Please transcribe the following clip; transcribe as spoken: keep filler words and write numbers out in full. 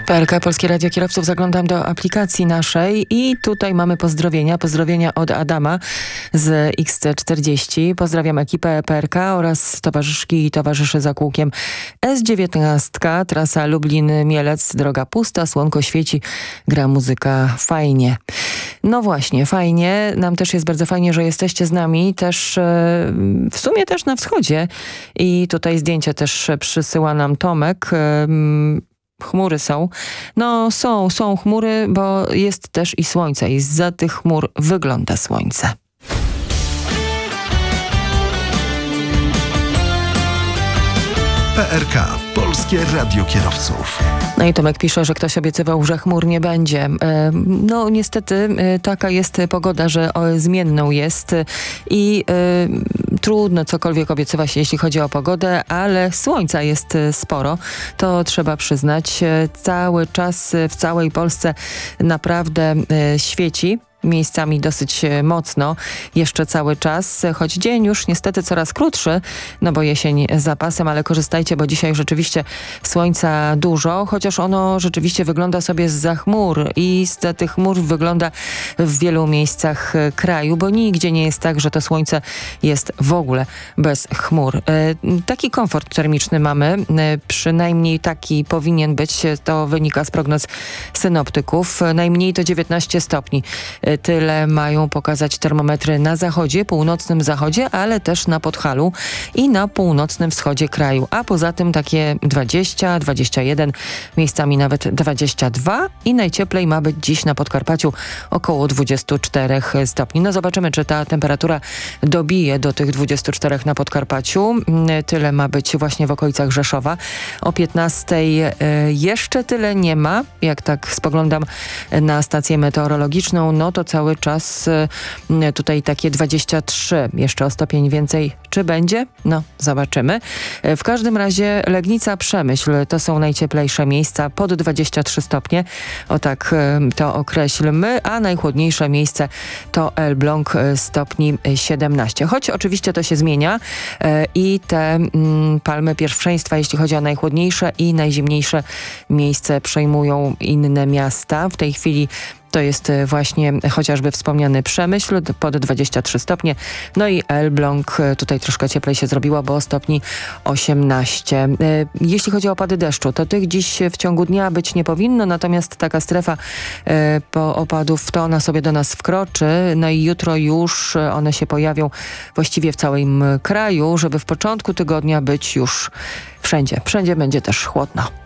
P R K, Polskie Radio Kierowców. Zaglądam do aplikacji naszej i tutaj mamy pozdrowienia. Pozdrowienia od Adama z X C czterdzieści. Pozdrawiam ekipę P R K oraz towarzyszki i towarzyszy za kółkiem S dziewiętnaście. Trasa Lublin-Mielec, droga pusta, słonko świeci, gra muzyka fajnie. No właśnie, fajnie. Nam też jest bardzo fajnie, że jesteście z nami. Też w sumie też na wschodzie. I tutaj zdjęcie też przysyła nam Tomek. Chmury są. No są, są chmury, bo jest też i słońce i zza tych chmur wygląda słońce. P R K, Polskie Radio Kierowców. No i Tomek pisze, że ktoś obiecywał, że chmur nie będzie. No niestety taka jest pogoda, że zmienną jest i y, trudno cokolwiek obiecywać, jeśli chodzi o pogodę, ale słońca jest sporo, to trzeba przyznać. Cały czas w całej Polsce naprawdę y, świeci. Miejscami dosyć mocno jeszcze cały czas, choć dzień już niestety coraz krótszy, no bo jesień za pasem, ale korzystajcie, bo dzisiaj rzeczywiście słońca dużo, chociaż ono rzeczywiście wygląda sobie zza chmur i z tych chmur wygląda w wielu miejscach kraju, bo nigdzie nie jest tak, że to słońce jest w ogóle bez chmur. Taki komfort termiczny mamy, przynajmniej taki powinien być, to wynika z prognoz synoptyków. Najmniej to dziewiętnaście stopni. Tyle mają pokazać termometry na zachodzie, północnym zachodzie, ale też na Podhalu i na północnym wschodzie kraju. A poza tym takie dwadzieścia, dwadzieścia jeden, miejscami nawet dwadzieścia dwa i najcieplej ma być dziś na Podkarpaciu około dwadzieścia cztery stopni. No zobaczymy, czy ta temperatura dobije do tych dwudziestu czterech na Podkarpaciu. Tyle ma być właśnie w okolicach Rzeszowa. O piętnastej jeszcze tyle nie ma. Jak tak spoglądam na stację meteorologiczną, no to cały czas tutaj takie dwadzieścia trzy, jeszcze o stopień więcej. Czy będzie? No, zobaczymy. W każdym razie Legnica, Przemyśl to są najcieplejsze miejsca pod dwadzieścia trzy stopnie. O tak to określmy. A najchłodniejsze miejsce to Elbląg, stopni siedemnaście. Choć oczywiście to się zmienia i te mm, palmy pierwszeństwa, jeśli chodzi o najchłodniejsze i najzimniejsze miejsce, przejmują inne miasta. W tej chwili to jest właśnie chociażby wspomniany Przemyśl pod dwadzieścia trzy stopnie. No i Elbląg, tutaj troszkę cieplej się zrobiło, bo stopni osiemnaście. Jeśli chodzi o opady deszczu, to tych dziś w ciągu dnia być nie powinno, natomiast taka strefa po opadów, to ona sobie do nas wkroczy. No i jutro już one się pojawią właściwie w całym kraju, żeby w początku tygodnia być już wszędzie. Wszędzie będzie też chłodno.